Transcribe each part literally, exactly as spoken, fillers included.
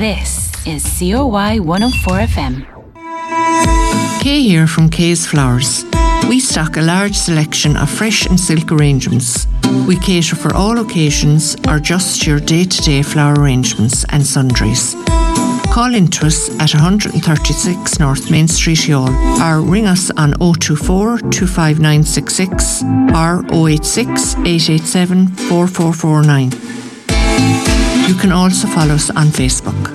This is C O Y one oh four F M. Kay here from Kay's Flowers. We stock a large selection of fresh and silk arrangements. We cater for all occasions or just your day-to-day flower arrangements and sundries. Call into us at one thirty-six North Main Street, Youghal, or ring us on oh two four, two five nine six six or oh eight six, eight eight seven, four four four nine. You can also follow us on Facebook.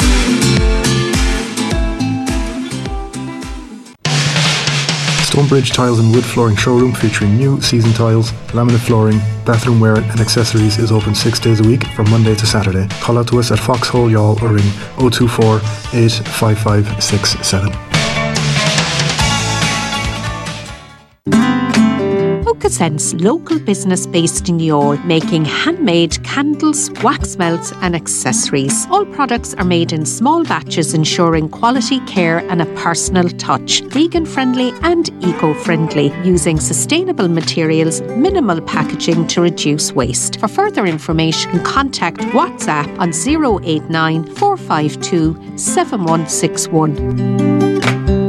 Stonebridge Tiles and Wood Flooring Showroom featuring new season tiles, laminate flooring, bathroom wear and accessories is open six days a week from Monday to Saturday. Call out to us at Foxhole Youghal or ring oh two four, eight five five six seven. Sense local business based in Youghal, making handmade candles, wax melts and accessories. All products are made in small batches, ensuring quality care and a personal touch. Vegan friendly and eco friendly, using sustainable materials, minimal packaging to reduce waste. For further information, contact WhatsApp on oh eight nine, four five two, seven one six one.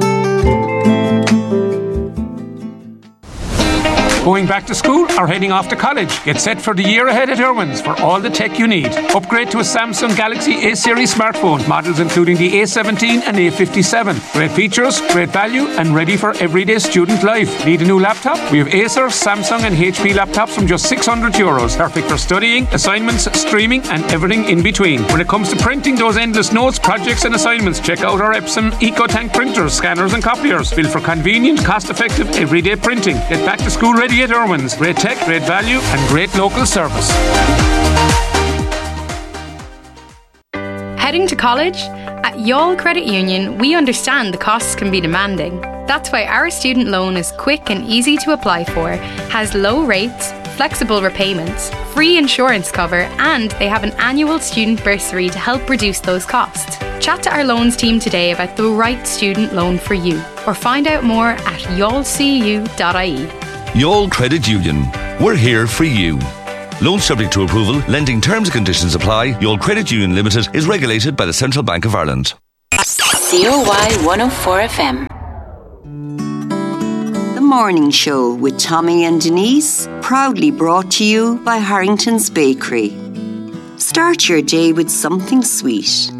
Going back to school or heading off to college? Get set for the year ahead at Irwin's for all the tech you need. Upgrade to a Samsung Galaxy A-series smartphone, models including the A seventeen and A fifty-seven. Great features, great value, and ready for everyday student life. Need a new laptop? We have Acer, Samsung and H P laptops from just six hundred euros. Perfect for studying, assignments, streaming and everything in between. When it comes to printing those endless notes, projects and assignments, check out our Epson EcoTank printers, scanners and copiers. Built for convenient, cost-effective, everyday printing. Get back to school ready at Irwin's. Great tech, great value and great local service. Heading to college? At Youghal Credit Union, we understand the costs can be demanding. That's why our student loan is quick and easy to apply for, has low rates, flexible repayments, free insurance cover, and they have an annual student bursary to help reduce those costs. Chat to our loans team today about the right student loan for you, or find out more at youghal c u dot i e. Youghal Credit Union. We're here for you. Loan subject to approval. Lending terms and conditions apply. Youghal Credit Union Limited is regulated by the Central Bank of Ireland. C O Y one oh four F M. The Morning Show with Tommy and Denise, proudly brought to you by Harrington's Bakery. Start your day with something sweet.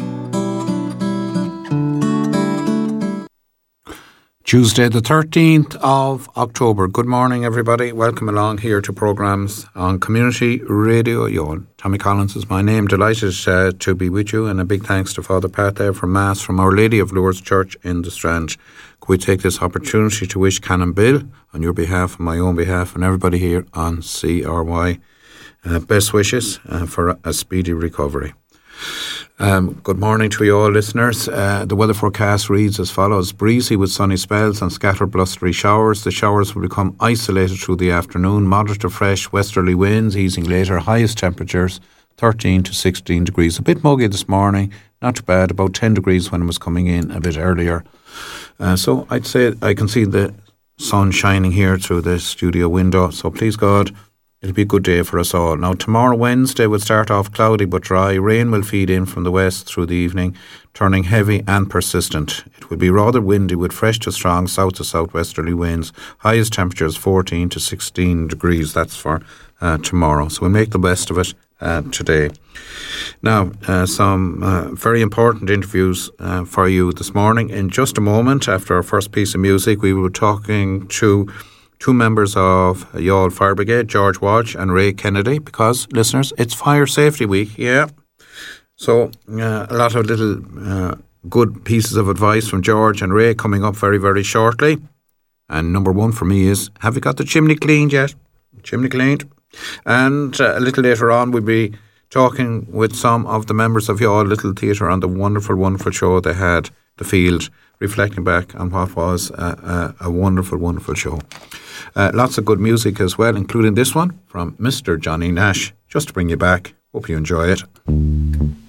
Tuesday the thirteenth of October. Good morning everybody. Welcome along here to programmes on Community Radio Youghal. Tommy Collins is my name. Delighted uh, to be with you, and a big thanks to Father Pat there from Mass from Our Lady of Lourdes Church in the Strand. Could we take this opportunity to wish Canon Bill on your behalf, on my own behalf, and everybody here on C R Y uh, best wishes uh, for a, a speedy recovery. Um, good morning to you all listeners. Uh, the weather forecast reads as follows. Breezy with sunny spells and scattered blustery showers. The showers will become isolated through the afternoon. Moderate to fresh westerly winds easing later. Highest temperatures thirteen to sixteen degrees. A bit muggy this morning. Not too bad. About ten degrees when it was coming in a bit earlier. Uh, so I'd say I can see the sun shining here through the studio window. So please God, it'll be a good day for us all. Now, tomorrow, Wednesday, will start off cloudy but dry. Rain will feed in from the west through the evening, turning heavy and persistent. It will be rather windy with fresh to strong south to southwesterly winds. Highest temperatures fourteen to sixteen degrees. That's for uh, tomorrow. So we'll make the best of it uh, today. Now, uh, some uh, very important interviews uh, for you this morning. In just a moment, after our first piece of music, we will be talking to two members of Youghal Fire Brigade, George Walsh and Ray Kennedy, because, listeners, it's Fire Safety Week, yeah. So uh, a lot of little uh, good pieces of advice from George and Ray coming up very, very shortly. And number one for me is, have you got the chimney cleaned yet? Chimney cleaned. And uh, a little later on, we'll be talking with some of the members of Youghal Little Theatre on the wonderful, wonderful show they had, The Field, reflecting back on what was a, a, a wonderful, wonderful show. Uh, lots of good music as well, including this one from Mister Johnny Nash, just to bring you back. Hope you enjoy it.